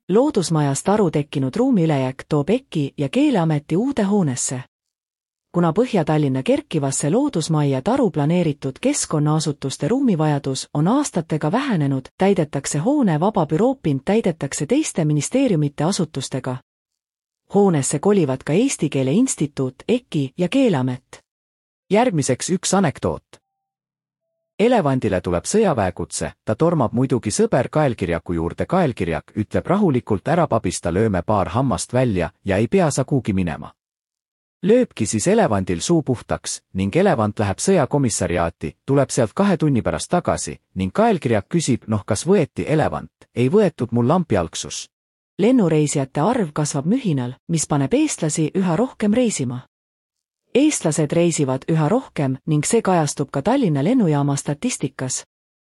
Loodusmajas taru tekkinud ruumiülejääk toob EKI ja Keeleameti uude hoonesse. Kuna Põhja-Tallinna kerkivasse loodusmajja taru planeeritud keskkonnaasutuste ruumivajadus on aastatega vähenenud, täidetakse hoone vaba büroopind täidetakse teiste ministeeriumite asutustega. Hoonesse kolivad ka Eesti Keele Instituut, EKI ja Keeleamet. Järgmiseks üks anekdoot. Elevandile tuleb sõjaväekutse, ta tormab muidugi sõber kaelkirjaku juurde, kaelkirjak ütleb rahulikult, ära pabista, lööme paar hammast välja ja ei pea sa kuhugi minema. Lööbki siis elevandil suu puhtaks ning elevant läheb sõjakomissariaati, tuleb sealt 2 tunni pärast tagasi ning kaelkirjak küsib, kas võeti elevant, ei võetud, mul lamp jalgsus. Lennureisijate arv kasvab mühinal, mis paneb eestlasi üha rohkem reisima. Eestlased reisivad üha rohkem ning see kajastub ka Tallinna lennujaama statistikas.